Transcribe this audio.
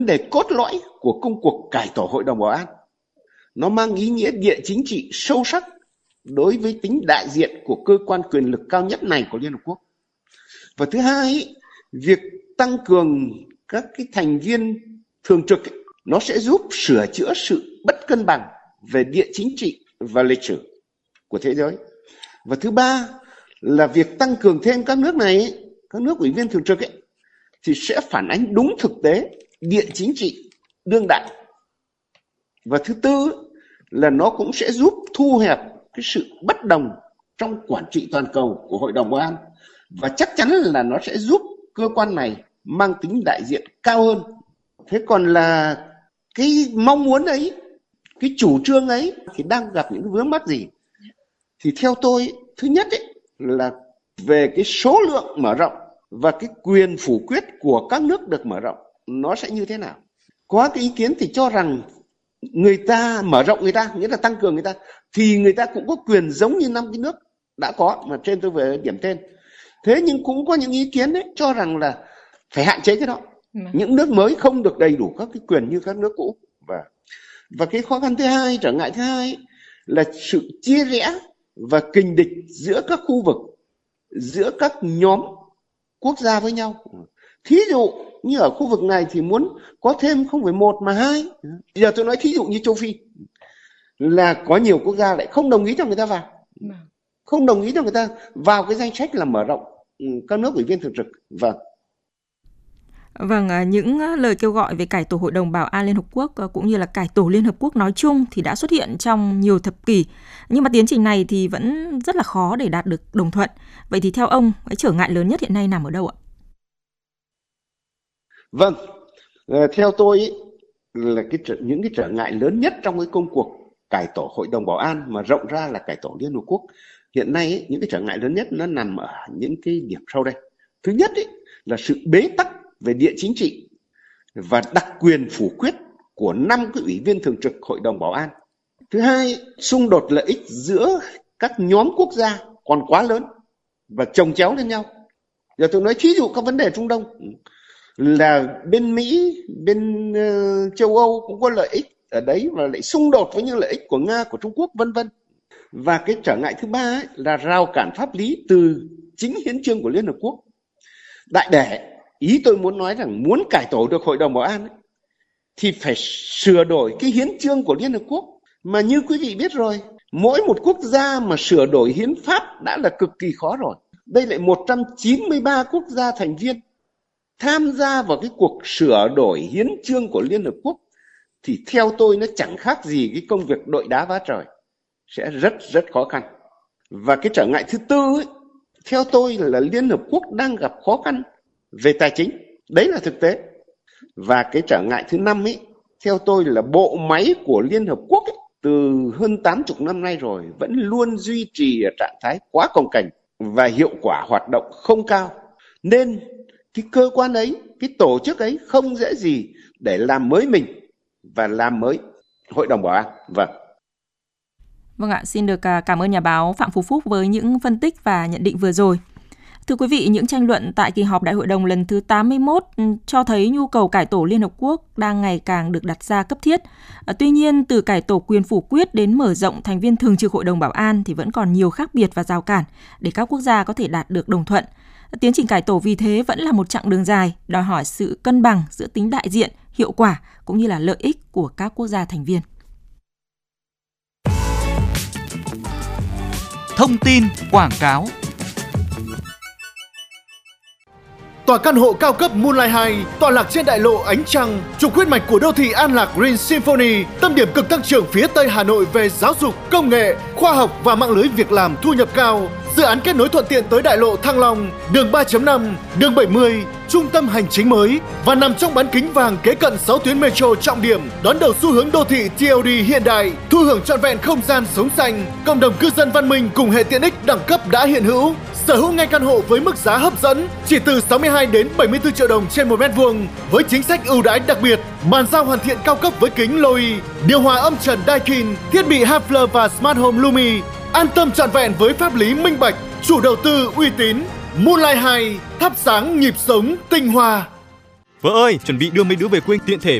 đề cốt lõi của công cuộc cải tổ Hội đồng Bảo an. Nó mang ý nghĩa địa chính trị sâu sắc đối với tính đại diện của cơ quan quyền lực cao nhất này của Liên Hợp Quốc. Và thứ hai, việc tăng cường các cái thành viên thường trực nó sẽ giúp sửa chữa sự bất cân bằng về địa chính trị và lịch sử của thế giới. Và thứ ba là việc tăng cường thêm các nước này, các nước ủy viên thường trực thì sẽ phản ánh đúng thực tế địa chính trị đương đại. Và thứ tư là nó cũng sẽ giúp thu hẹp cái sự bất đồng trong quản trị toàn cầu của Hội đồng Bảo an, và chắc chắn là nó sẽ giúp cơ quan này mang tính đại diện cao hơn. Thế còn là cái mong muốn ấy, cái chủ trương ấy thì đang gặp những vướng mắc gì? Thì theo tôi, thứ nhất là về cái số lượng mở rộng và cái quyền phủ quyết của các nước được mở rộng nó sẽ như thế nào. Có cái ý kiến thì cho rằng người ta mở rộng người ta, nghĩa là tăng cường người ta, thì người ta cũng có quyền giống như 5 cái nước đã có mà trên tôi vừa điểm tên. Thế nhưng cũng có những ý kiến cho rằng là phải hạn chế cái đó. Những nước mới không được đầy đủ các cái quyền như các nước cũ. Và cái khó khăn thứ hai, trở ngại thứ hai là sự chia rẽ và kình địch giữa các khu vực, giữa các nhóm quốc gia với nhau. Thí dụ như ở khu vực này thì muốn có thêm không phải một mà hai. Giờ tôi nói thí dụ như châu Phi là có nhiều quốc gia lại không đồng ý cho người ta vào, không đồng ý cho người ta vào cái danh sách là mở rộng các nước ủy viên thường trực. Vâng, những lời kêu gọi về cải tổ Hội đồng Bảo an Liên Hợp Quốc cũng như là cải tổ Liên Hợp Quốc nói chung thì đã xuất hiện trong nhiều thập kỷ. Nhưng mà tiến trình này thì vẫn rất là khó để đạt được đồng thuận. Vậy thì theo ông, cái trở ngại lớn nhất hiện nay nằm ở đâu ạ? Vâng, theo tôi là những cái trở ngại lớn nhất trong cái công cuộc cải tổ Hội đồng Bảo an mà rộng ra là cải tổ Liên Hợp Quốc hiện nay những cái trở ngại lớn nhất nó nằm ở những cái điểm sau đây. Thứ nhất là sự bế tắc về địa chính trị và đặc quyền phủ quyết của 5 cái ủy viên thường trực Hội đồng Bảo an. Thứ hai, xung đột lợi ích giữa các nhóm quốc gia còn quá lớn và chồng chéo lên nhau. Giờ tôi nói thí dụ các vấn đề Trung Đông là bên Mỹ, bên châu Âu cũng có lợi ích ở đấy và lại xung đột với những lợi ích của Nga, của Trung Quốc, vân vân. Và cái trở ngại thứ ba là rào cản pháp lý từ chính hiến chương của Liên Hợp Quốc. Đại để, ý tôi muốn nói rằng muốn cải tổ được Hội đồng Bảo an thì phải sửa đổi cái hiến chương của Liên Hợp Quốc. Mà như quý vị biết rồi, mỗi một quốc gia mà sửa đổi hiến pháp đã là cực kỳ khó rồi. Đây lại 193 quốc gia thành viên tham gia vào cái cuộc sửa đổi hiến chương của Liên Hợp Quốc thì theo tôi nó chẳng khác gì cái công việc đội đá vá trời, sẽ rất khó khăn. Và cái trở ngại thứ tư theo tôi là Liên Hợp Quốc đang gặp khó khăn về tài chính, đấy là thực tế. Và cái trở ngại thứ năm theo tôi là bộ máy của Liên Hợp Quốc từ hơn 80 năm nay rồi vẫn luôn duy trì ở trạng thái quá cồng kềnh và hiệu quả hoạt động không cao, nên cái cơ quan ấy, cái tổ chức ấy không dễ gì để làm mới mình và làm mới Hội đồng Bảo an. Vâng ạ, xin được cảm ơn nhà báo Phạm Phú Phúc với những phân tích và nhận định vừa rồi. Thưa quý vị, những tranh luận tại kỳ họp Đại hội đồng lần thứ 81 cho thấy nhu cầu cải tổ Liên Hợp Quốc đang ngày càng được đặt ra cấp thiết. Tuy nhiên, từ cải tổ quyền phủ quyết đến mở rộng thành viên thường trực Hội đồng Bảo an thì vẫn còn nhiều khác biệt và rào cản để các quốc gia có thể đạt được đồng thuận. Tiến trình cải tổ vì thế vẫn là một chặng đường dài, đòi hỏi sự cân bằng giữa tính đại diện, hiệu quả cũng như là lợi ích của các quốc gia thành viên. Thông tin quảng cáo. Tòa căn hộ cao cấp Moonlight 2 tọa lạc trên đại lộ Ánh Trăng, trục huyết mạch của đô thị An Lạc Green Symphony, tâm điểm cực tăng trưởng phía Tây Hà Nội về giáo dục, công nghệ, khoa học và mạng lưới việc làm thu nhập cao. Dự án kết nối thuận tiện tới đại lộ Thăng Long, đường 3.5, đường 70, trung tâm hành chính mới và nằm trong bán kính vàng kế cận 6 tuyến metro trọng điểm, đón đầu xu hướng đô thị TOD hiện đại, thu hưởng trọn vẹn không gian sống xanh, cộng đồng cư dân văn minh cùng hệ tiện ích đẳng cấp đã hiện hữu. Sở hữu ngay căn hộ với mức giá hấp dẫn chỉ từ 62 đến 74 triệu đồng trên 1 mét vuông với chính sách ưu đãi đặc biệt, bàn giao hoàn thiện cao cấp với kính Loi, điều hòa âm trần Daikin, thiết bị Hafler và Smart Home Lumi, an tâm trọn vẹn với pháp lý minh bạch, chủ đầu tư uy tín. Moonlight 2 thắp sáng nhịp sống tinh hoa. Vợ ơi, chuẩn bị đưa mấy đứa về quê tiện thể